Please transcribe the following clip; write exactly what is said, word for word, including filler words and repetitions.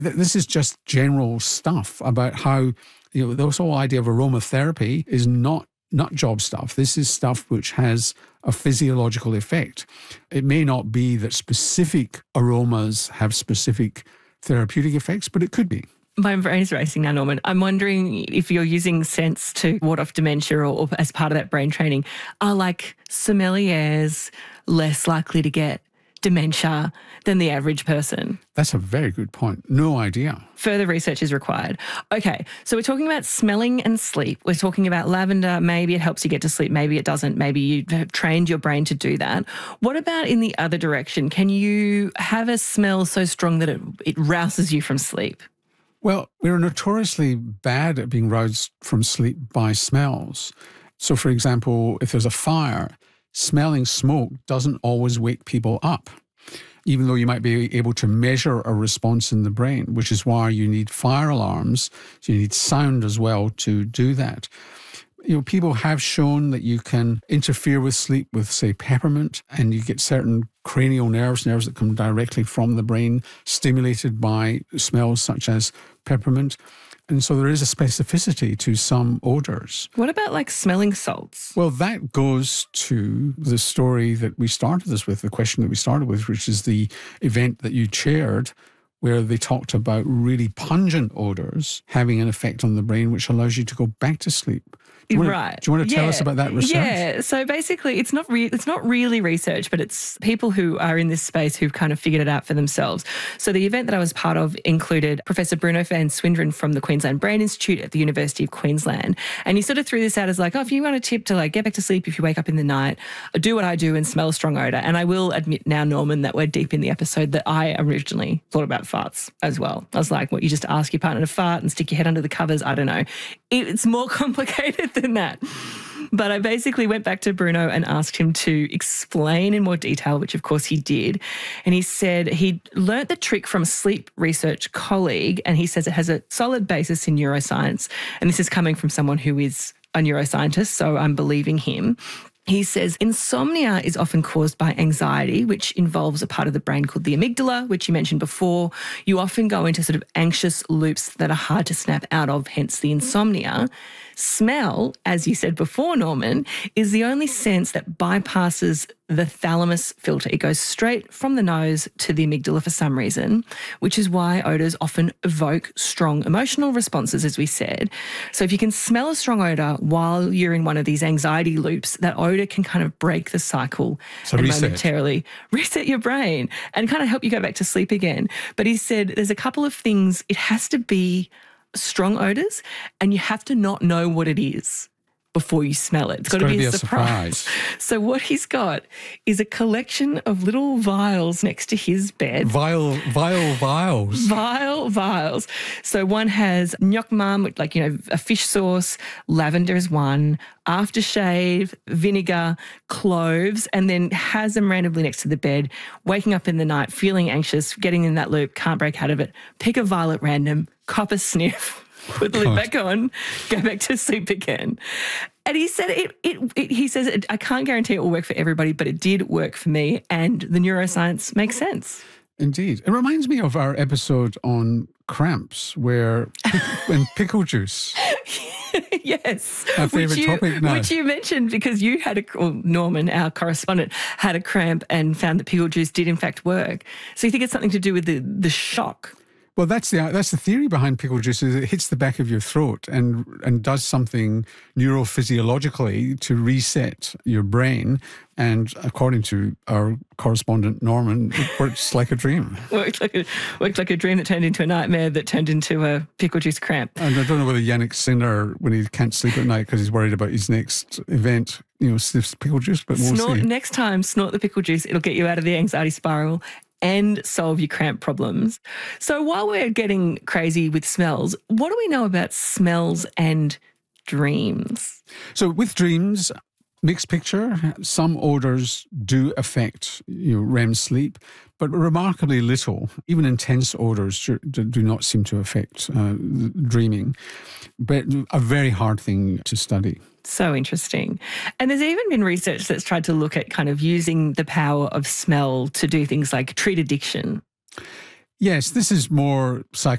th- this is just general stuff about how, you know, this whole idea of aromatherapy is not nut job stuff. This is stuff which has a physiological effect. It may not be that specific aromas have specific therapeutic effects, but it could be. My brain's racing now, Norman. I'm wondering if you're using scents to ward off dementia or, or as part of that brain training, are like sommeliers less likely to get dementia than the average person? That's a very good point. No idea. Further research is required. Okay, so we're talking about smelling and sleep. We're talking about lavender. Maybe it helps you get to sleep. Maybe it doesn't. Maybe you have trained your brain to do that. What about in the other direction? Can you have a smell so strong that it, it rouses you from sleep? Well, we're notoriously bad at being roused from sleep by smells. So, for example, if there's a fire, smelling smoke doesn't always wake people up, even though you might be able to measure a response in the brain, which is why you need fire alarms. So you need sound as well to do that. You know, people have shown that you can interfere with sleep with, say, peppermint, and you get certain cranial nerves, nerves that come directly from the brain, stimulated by smells such as peppermint. And so there is a specificity to some odours. What about like smelling salts? Well, that goes to the story that we started this with, the question that we started with, which is the event that you chaired, where they talked about really pungent odours having an effect on the brain, which allows you to go back to sleep. Do you want right. to, do you want to tell yeah. us about that research? Yeah. So basically, it's not re- it's not really research, but it's people who are in this space who've kind of figured it out for themselves. So the event that I was part of included Professor Bruno van Swinderen from the Queensland Brain Institute at the University of Queensland. And he sort of threw this out as like, oh, if you want a tip to like get back to sleep if you wake up in the night, do what I do and smell a strong odour. And I will admit now, Norman, that we're deep in the episode that I originally thought about farts as well. I was like, what, you just ask your partner to fart and stick your head under the covers? I don't know. It's more complicated than that. But I basically went back to Bruno and asked him to explain in more detail, which of course he did. And he said he learnt the trick from a sleep research colleague, and he says it has a solid basis in neuroscience. And this is coming from someone who is a neuroscientist, so I'm believing him. He says insomnia is often caused by anxiety, which involves a part of the brain called the amygdala, which you mentioned before. You often go into sort of anxious loops that are hard to snap out of, hence the insomnia. Smell, as you said before, Norman, is the only sense that bypasses the thalamus filter. It goes straight from the nose to the amygdala for some reason, which is why odours often evoke strong emotional responses, as we said. So if you can smell a strong odour while you're in one of these anxiety loops, that odour can kind of break the cycle so and reset. momentarily reset your brain and kind of help you go back to sleep again. But he said there's a couple of things. It has to be strong odours, and you have to not know what it is before you smell it. It's, it's got to be, be a surprise. surprise. So what he's got is a collection of little vials next to his bed. Vial, vial, vials. Vial, vials. So one has nyok mam, like, you know, a fish sauce, lavender is one, aftershave, vinegar, cloves, and then has them randomly next to the bed, waking up in the night, feeling anxious, getting in that loop, can't break out of it, pick a vial at random, cop a sniff, put the lid back on, go back to sleep again. And he said it, it, it he says, it, I can't guarantee it will work for everybody, but it did work for me, and the neuroscience makes sense. Indeed. It reminds me of our episode on cramps where when pickle juice. Yes. Our favourite which you, topic now. Which you mentioned because you had a, well, Norman, our correspondent, had a cramp and found that pickle juice did in fact work. So you think it's something to do with the, the shock? Well, that's the that's the theory behind pickle juice, is it hits the back of your throat and and does something neurophysiologically to reset your brain. And according to our correspondent, Norman, it works like a dream. worked, like a, worked like a dream that turned into a nightmare that turned into a pickle juice cramp. And I don't know whether Yannick Sinner, when he can't sleep at night because he's worried about his next event, you know, sniffs pickle juice, but we'll snort, see. Next time, snort the pickle juice. It'll get you out of the anxiety spiral and solve your cramp problems. So while we're getting crazy with smells, what do we know about smells and dreams? So with dreams, mixed picture. Some odours do affect, you know, R E M sleep, but remarkably little. Even intense odours do, do not seem to affect uh, dreaming, but a very hard thing to study. So interesting. And there's even been research that's tried to look at kind of using the power of smell to do things like treat addiction. Yes, this is more psychological.